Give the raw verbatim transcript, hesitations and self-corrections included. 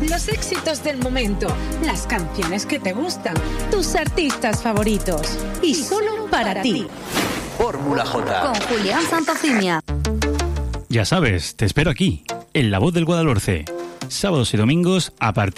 Los éxitos del momento, las canciones que te gustan, tus artistas favoritos. Y solo para ti. Fórmula J. Con Julián Santofimia. Ya sabes, te espero aquí, en La Voz del Guadalhorce. Sábados y domingos a partir